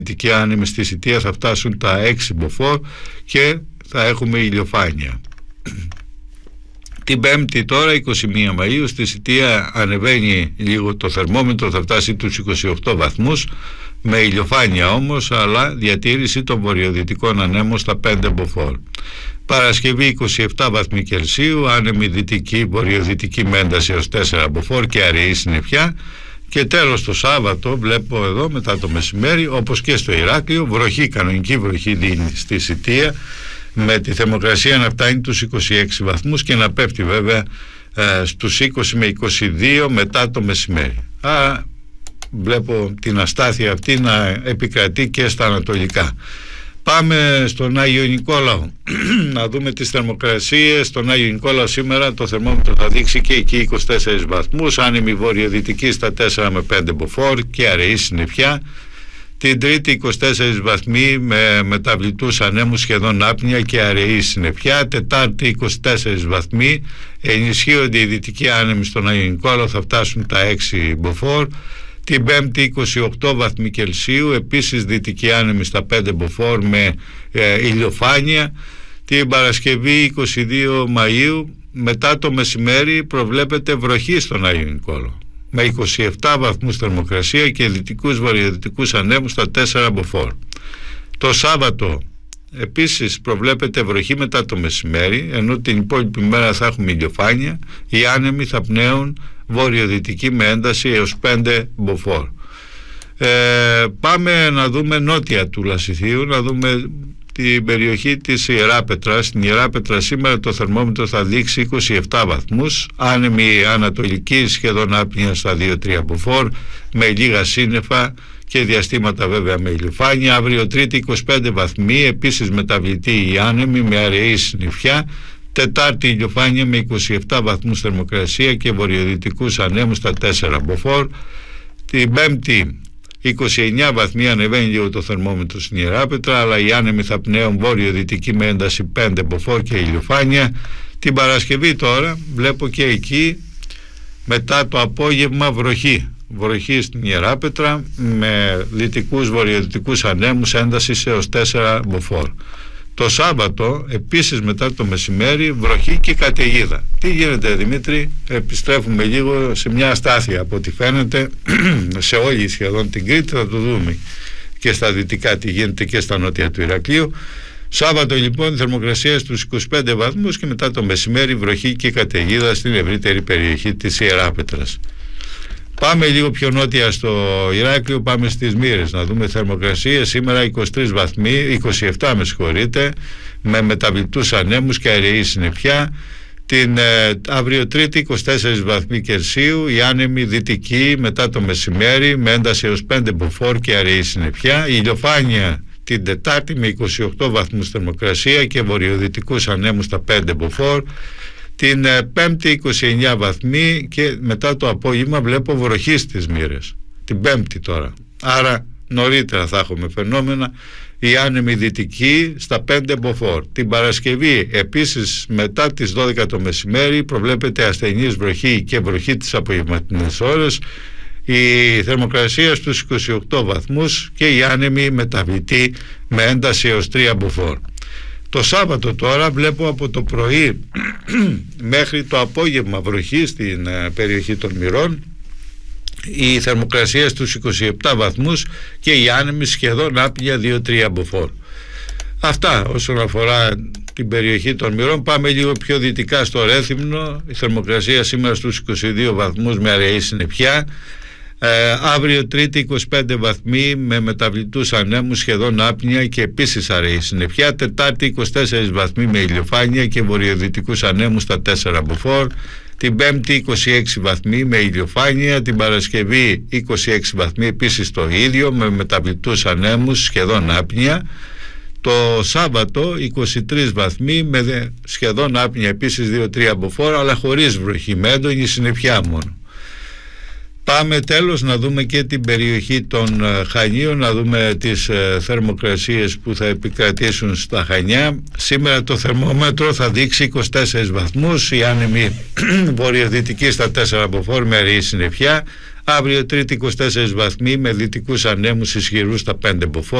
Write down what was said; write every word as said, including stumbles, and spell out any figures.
δυτική άνεμη στη Σιτία θα φτάσουν τα έξι μποφόρ και θα έχουμε ηλιοφάνεια. Την Πέμπτη τώρα, είκοσι μία Μαΐου, στη Σιτία ανεβαίνει λίγο το θερμόμετρο, θα φτάσει τους είκοσι οκτώ βαθμούς, με ηλιοφάνεια όμως, αλλά διατήρηση των βορειοδυτικών ανέμων στα πέντε μποφόρ. Παρασκευή είκοσι επτά βαθμοί Κελσίου, άνεμη δυτική, βορειοδυτική με ένταση έως τέσσερα μποφόρ και αραιή συννεφιά. Και τέλος το Σάββατο βλέπω εδώ μετά το μεσημέρι, όπως και στο Ηράκλειο, βροχή, κανονική βροχή δίνει στη Σιτία, με τη θερμοκρασία να φτάνει τους είκοσι έξι βαθμούς και να πέφτει βέβαια ε, στους είκοσι με είκοσι δύο μετά το μεσημέρι. Άρα βλέπω την αστάθεια αυτή να επικρατεί και στα ανατολικά. Πάμε στον Άγιο Νικόλαο να δούμε τις θερμοκρασίες. Στον Άγιο Νικόλαο σήμερα το θερμόμετρο θα δείξει και εκεί είκοσι τέσσερις βαθμούς, άνεμη βορειοδυτική στα τέσσερα με πέντε μποφόρ και αραιή συννεφιά. Την Τρίτη είκοσι τέσσερις βαθμοί με μεταβλητούς ανέμους, σχεδόν άπνοια και αραιή συννεφιά. Τετάρτη είκοσι τέσσερις βαθμοί, ενισχύονται οι δυτικοί άνεμοι στον Άγιο Νικόλαο, θα φτάσουν τα έξι μποφόρ. Την Πέμπτη είκοσι οκτώ βαθμοί Κελσίου, επίσης δυτική άνεμη στα πέντε μποφόρ με ε, ηλιοφάνεια. Την Παρασκευή είκοσι δύο Μαΐου, μετά το μεσημέρι προβλέπεται βροχή στον Άγιο Νικόλαο, με είκοσι επτά βαθμούς θερμοκρασία και δυτικούς βορειοδυτικούς ανέμους στα τέσσερα μποφόρ. Το Σάββατο επίσης προβλέπεται βροχή μετά το μεσημέρι, ενώ την υπόλοιπη μέρα θα έχουμε ηλιοφάνεια. Οι άνεμοι θα πνέουν βορειοδυτική με ένταση έως πέντε μποφόρ. Ε, πάμε να δούμε νότια του Λασιθίου, να δούμε την περιοχή της Ιεράπετρας. Στην Ιεράπετρα σήμερα το θερμόμετρο θα δείξει είκοσι επτά βαθμούς, άνεμη ανατολική σχεδόν άπνοια στα δύο με τρία μποφόρ, με λίγα σύννεφα και διαστήματα βέβαια με ηλιοφάνεια. Αύριο Τρίτη είκοσι πέντε βαθμοί, επίσης μεταβλητή η άνεμη με αραιή συννεφιά. Τετάρτη ηλιοφάνεια με είκοσι επτά βαθμούς θερμοκρασία και βορειοδυτικούς ανέμους στα τέσσερα μποφόρ. Την Πέμπτη είκοσι εννιά βαθμοί, ανεβαίνει λίγο το θερμόμετρο στην Ιεράπετρα, αλλά οι άνεμοι θα πνέουν βορειοδυτική με ένταση πέντε μποφόρ και ηλιοφάνεια. Την Παρασκευή τώρα βλέπω και εκεί μετά το απόγευμα βροχή. Βροχή στην Ιεράπετρα με δυτικούς βορειοδυτικούς ανέμους έντασης έως τέσσερα μποφόρ. Το Σάββατο επίσης μετά το μεσημέρι βροχή και καταιγίδα. Τι γίνεται Δημήτρη? Επιστρέφουμε λίγο σε μια αστάθεια από ό,τι φαίνεται σε όλη σχεδόν την Κρήτη, θα το δούμε και στα δυτικά τι γίνεται και στα νότια του Ηρακλείου. Σάββατο λοιπόν θερμοκρασία στους είκοσι πέντε βαθμούς και μετά το μεσημέρι βροχή και καταιγίδα στην ευρύτερη περιοχή της Ιεράπετρας. Πάμε λίγο πιο νότια στο Ηράκλειο, πάμε στις Μύρες να δούμε θερμοκρασίες. Σήμερα είκοσι τρεις βαθμοί, είκοσι επτά με συγχωρείτε, με μεταβλητούς ανέμους και αραιή συννεφιά. Την ε, αύριο Τρίτη είκοσι τέσσερις βαθμοί Κελσίου, η άνεμη δυτική μετά το μεσημέρι με ένταση έως πέντε μποφόρ και αραιή συννεφιά. Η ηλιοφάνεια την Τετάρτη με είκοσι οκτώ βαθμούς θερμοκρασία και βορειοδυτικούς ανέμους στα πέντε μποφόρ. Την Πέμπτη είκοσι εννιά βαθμοί και μετά το απόγευμα βλέπω βροχή στις Μύρες. Την Πέμπτη τώρα. Άρα νωρίτερα θα έχουμε φαινόμενα. Η άνεμη δυτική στα πέντε μποφόρ. Την Παρασκευή επίσης μετά τις δώδεκα το μεσημέρι προβλέπεται ασθενής βροχή και βροχή τις απογευματινές ώρες. Η θερμοκρασία στους είκοσι οκτώ βαθμούς και η άνεμη μεταβλητή με ένταση έως τρία μποφόρ. Το Σάββατο τώρα βλέπω από το πρωί μέχρι το απόγευμα βροχή στην ε, περιοχή των Μυρών, η θερμοκρασία στους είκοσι επτά βαθμούς και η άνεμη σχεδόν άπνοια δύο με τρία μποφόρ. Αυτά όσον αφορά την περιοχή των Μυρών. Πάμε λίγο πιο δυτικά στο Ρέθυμνο, η θερμοκρασία σήμερα στους είκοσι δύο βαθμούς με αραιή συννεφιά. Ε, αύριο Τρίτη είκοσι πέντε βαθμοί με μεταβλητούς ανέμους σχεδόν άπνοια και επίσης αραιή συννεφιά. Τετάρτη είκοσι τέσσερις βαθμοί με ηλιοφάνεια και βορειοδυτικούς ανέμους στα τέσσερα μποφόρ. Την Πέμπτη είκοσι έξι βαθμοί με ηλιοφάνεια. Την Παρασκευή είκοσι έξι βαθμοί επίσης το ίδιο με μεταβλητούς ανέμους σχεδόν άπνοια. Το Σάββατο είκοσι τρεις βαθμοί με σχεδόν άπνοια επίσης δύο με τρία μποφόρ, αλλά χωρίς βροχή, με έντονη συννεφιά μόνο. Πάμε τέλος να δούμε και την περιοχή των Χανίων, να δούμε τις ε, θερμοκρασίες που θα επικρατήσουν στα Χανιά. Σήμερα το θερμόμετρο θα δείξει είκοσι τέσσερις βαθμούς, η άνεμη βορειοδυτική στα τέσσερα μποφόρ με αραιή συννεφιά. Αύριο Τρίτη είκοσι τέσσερις βαθμοί με δυτικούς ανέμους ισχυρούς στα πέντε μποφόρ.